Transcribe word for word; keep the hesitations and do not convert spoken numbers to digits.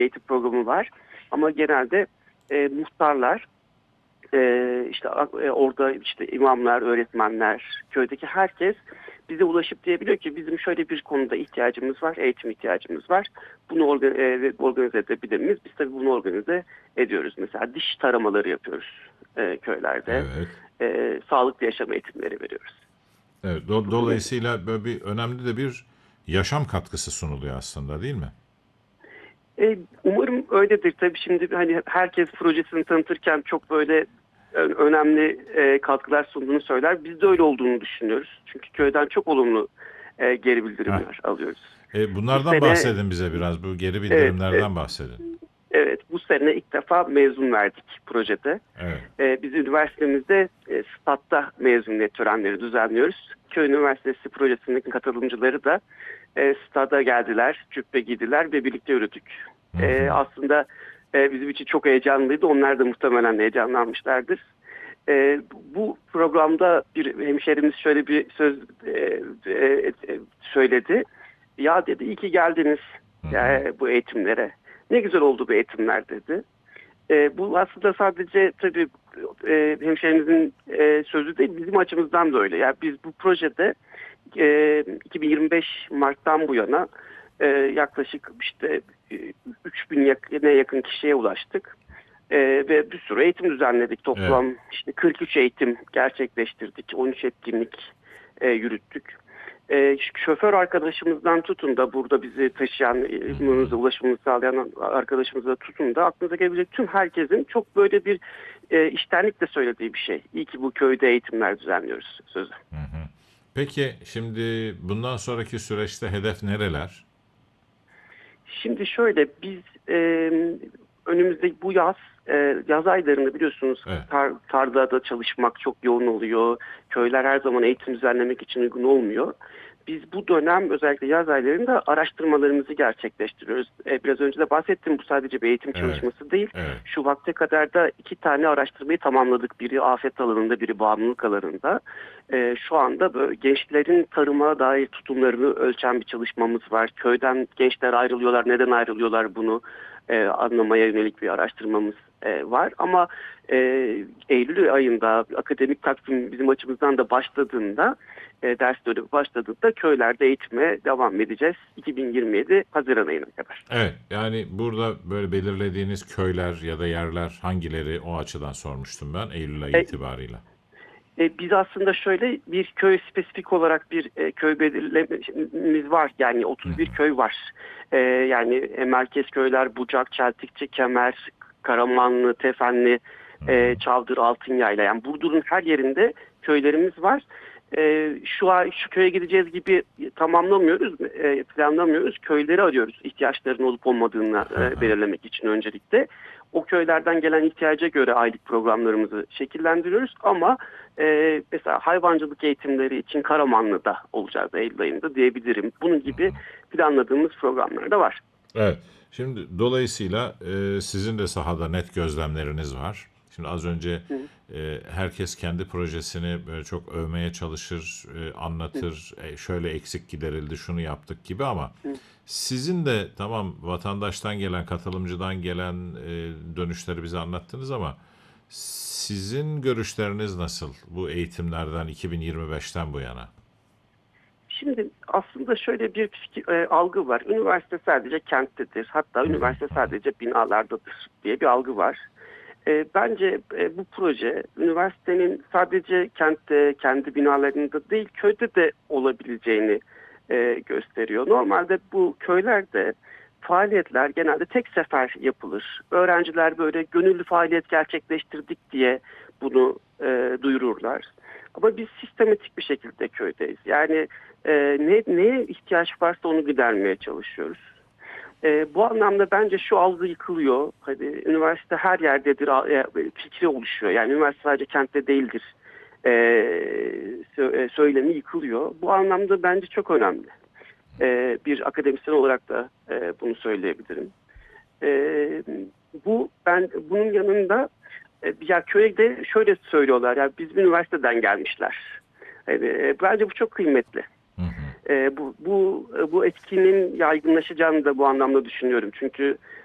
eğitim programı var. Ama genelde e, muhtarlar, e, işte e, orada işte imamlar, öğretmenler, köydeki herkes bize ulaşıp diyebiliyor ki bizim şöyle bir konuda ihtiyacımız var, eğitim ihtiyacımız var. Bunu organ, e, organize edebilir miyiz? Biz tabii bunu organize ediyoruz. Mesela diş taramaları yapıyoruz e, köylerde. Evet. E, sağlıklı yaşam eğitimleri veriyoruz. Evet. Do- dolayısıyla böyle bir önemli de bir yaşam katkısı sunuluyor aslında, değil mi? E, umarım öyledir. Tabii şimdi hani herkes projesini tanıtırken çok böyle ö- önemli e, katkılar sunduğunu söyler. Biz de öyle olduğunu düşünüyoruz. Çünkü köyden çok olumlu e, geri Heh. bildirimler alıyoruz. E, Bu bunlardan sene bahsedin bize biraz. Bu geri evet, evet, bildirimlerden bahsedin. evet bu sene ilk defa mezun verdik projede. Evet. E, biz üniversitemizde e, statta mezuniyet törenleri düzenliyoruz. Köy Üniversitesi projesindeki katılımcıları da e, stada geldiler, cübbe giydiler ve birlikte yürüdük. Hı E, hı. aslında e, bizim için çok heyecanlıydı. Onlar da muhtemelen heyecanlanmışlardır. E, bu programda bir hemşerimiz şöyle bir söz e, e, e, söyledi. Ya dedi iyi ki geldiniz Hı hı. e, bu eğitimlere. Ne güzel oldu bu eğitimler dedi. E, bu aslında sadece tabii e, hemşehrimizin e, sözü değil, bizim açımızdan da öyle. Yani biz bu projede e, iki bin yirmi beş Mart'tan bu yana e, yaklaşık işte e, üç bin yakına yakın kişiye ulaştık. E, ve bir sürü eğitim düzenledik. Evet. Toplam işte kırk üç eğitim gerçekleştirdik. on üç etkinlik e, yürüttük. E, şoför arkadaşımızdan tutun da burada bizi taşıyan, Hı hı. e, ulaşımını sağlayan arkadaşımıza tutun da aklınıza gelebilecek tüm herkesin çok böyle bir e, içtenlikle söylediği bir şey. İyi ki bu köyde eğitimler düzenliyoruz sözü. Hı hı. Peki şimdi bundan sonraki süreçte hedef nereler? Şimdi şöyle biz e, önümüzde bu yaz e, yaz aylarında biliyorsunuz Evet. tar, tarlada çalışmak çok yoğun oluyor. Köyler her zaman eğitim düzenlemek için uygun olmuyor. Biz bu dönem özellikle yaz aylarında araştırmalarımızı gerçekleştiriyoruz. E, biraz önce de bahsettim bu sadece bir eğitim Evet. çalışması değil. Evet. Şu vakte kadar da iki tane araştırmayı tamamladık. Biri afet alanında, biri bağımlılık alanında. E, şu anda böyle gençlerin tarıma dair tutumlarını ölçen bir çalışmamız var. Köyden gençler ayrılıyorlar, neden ayrılıyorlar bunu e, anlamaya yönelik bir araştırmamız e, var. Ama e, Eylül ayında akademik takvim bizim açımızdan da başladığında, e, ders dönemi başladığında köylerde eğitime devam edeceğiz. iki bin yirmi yedi Haziran ayına kadar. Evet. Yani burada böyle belirlediğiniz köyler ya da yerler hangileri, o açıdan sormuştum ben Eylül ayı E, itibarıyla. E, biz aslında şöyle bir köy spesifik olarak bir e, köy belirlememiz var. Yani Hı otuz bir hı. köy var. E, yani e, merkez köyler Bucak, Çeltikçi, Kemer, Karamanlı, Tefenli, Hı e, hı. Çavdır, Altınyayla. Yani Burdur'un her yerinde köylerimiz var. E, şu ay şu köye gideceğiz gibi tamamlamıyoruz, e, planlamıyoruz. Köyleri arıyoruz ihtiyaçların olup olmadığını Hı e, hı. belirlemek için öncelikle. O köylerden gelen ihtiyaca göre aylık programlarımızı şekillendiriyoruz ama e, mesela hayvancılık eğitimleri için Karamanlı'da olacağız Eylül ayında diyebilirim. Bunun gibi planladığımız programlar da var. Evet. Şimdi dolayısıyla e, sizin de sahada net gözlemleriniz var. Şimdi az önce Hı e, herkes kendi projesini böyle çok övmeye çalışır, e, hı, anlatır. E, şöyle eksik giderildi, şunu yaptık gibi ama hı. sizin de tamam vatandaştan gelen, katılımcıdan gelen e, dönüşleri bize anlattınız ama sizin görüşleriniz nasıl bu eğitimlerden iki bin yirmi beşten bu yana? Şimdi aslında şöyle bir fikir, e, algı var. Üniversite sadece kenttedir. Hatta üniversite sadece binalardadır diye bir algı var. E, bence e, bu proje üniversitenin sadece kentte, kendi binalarında değil köyde de olabileceğini e, gösteriyor. Normalde bu köylerde faaliyetler genelde tek sefer yapılır. Öğrenciler böyle gönüllü faaliyet gerçekleştirdik diye bunu e, duyururlar. Ama biz sistematik bir şekilde köydeyiz. Yani e, ne, neye ihtiyaç varsa onu gidermeye çalışıyoruz. E, bu anlamda bence şu algı yıkılıyor. Hani üniversite her yerdedir e, fikri oluşuyor. Yani üniversite sadece kentte değildir e, sö- e, söylemi yıkılıyor. Bu anlamda bence çok önemli. E, bir akademisyen olarak da e, bunu söyleyebilirim. E, bu ben bunun yanında e, ya köyde şöyle söylüyorlar. Ya biz üniversiteden gelmişler. Yani, e, bence bu çok kıymetli. Hı hı. E, bu bu bu etkinin yaygınlaşacağını da bu anlamda düşünüyorum. Çünkü